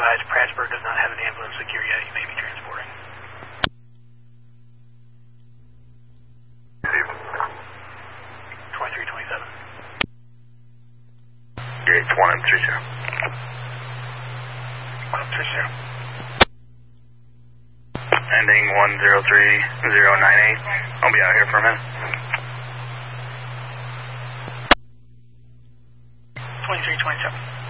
advised, Prattsburg does not have an ambulance secure yet. You may be transporting. 2327. It's 130. 130. Ending 103098. I'll be out here for a minute. 2327.